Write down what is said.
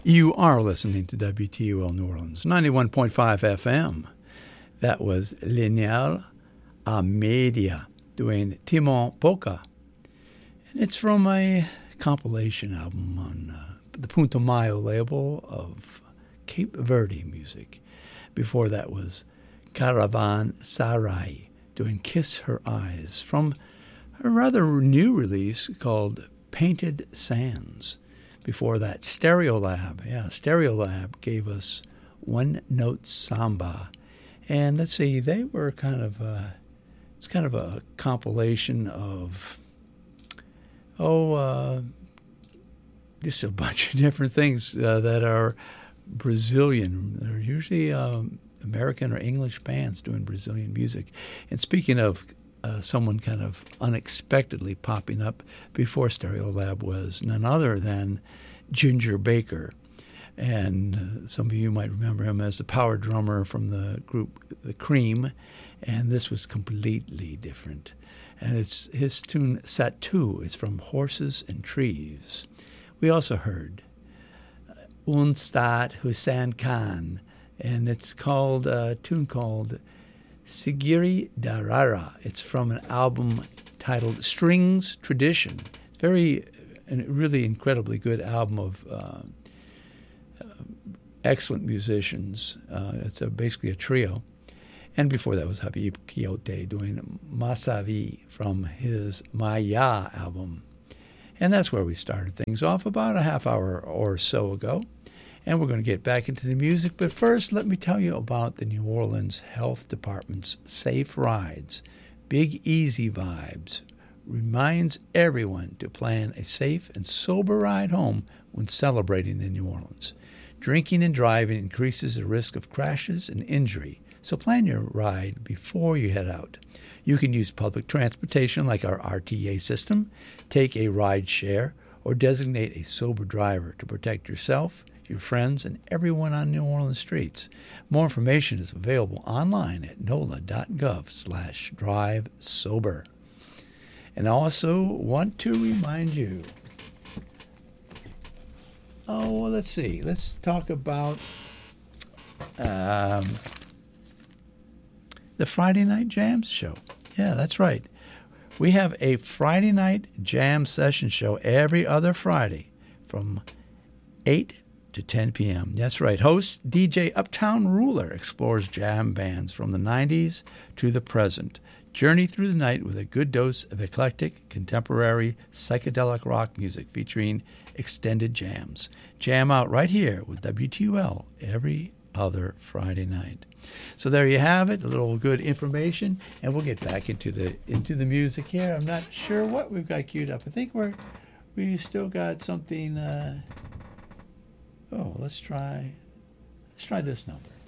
You are listening to WTUL New Orleans, 91.5 FM. That was Lineal Amedia doing Timon Polka. And it's from a compilation album on the Punto Mayo label of Cape Verde music. Before that was Caravan Sarai doing Kiss Her Eyes from a rather new release called Painted Sands. Before that, Stereolab. Yeah, Stereolab gave us One Note Samba. And let's see, they were it's kind of a compilation of, just a bunch of different things that are Brazilian. They're usually American or English bands doing Brazilian music. And speaking of someone kind of unexpectedly popping up before Stereolab was none other than Ginger Baker. And some of you might remember him as the power drummer from the group The Cream, and this was completely different. And it's his tune Satu is from Horses and Trees. We also heard Unstad Hussein Khan, and it's called a tune called Sigiri Darara. It's from an album titled Strings Tradition. It's really incredibly good album of excellent musicians. It's basically a trio. And before that was Habib Quixote doing Masavi from his Maya album. And that's where we started things off about a half hour or so ago. And we're going to get back into the music. But first, let me tell you about the New Orleans Health Department's Safe Rides. Big Easy Vibes reminds everyone to plan a safe and sober ride home when celebrating in New Orleans. Drinking and driving increases the risk of crashes and injury, so plan your ride before you head out. You can use public transportation like our RTA system, take a ride share, or designate a sober driver to protect yourself, your friends, and everyone on New Orleans streets. More information is available online at nola.gov/drivesober. And I also want to remind you, let's see. Let's talk about the Friday Night Jams show. Yeah, that's right. We have a Friday night jam session show every other Friday from 8 to 10 p.m. That's right. Host DJ Uptown Ruler explores jam bands from the 90s to the present. Journey through the night with a good dose of eclectic, contemporary, psychedelic rock music featuring extended jams. Jam out right here with WTUL every other Friday night. So there you have it, a little good information, and we'll get back into the music here. I'm not sure what we've got queued up. I think we still got something. Let's try this number.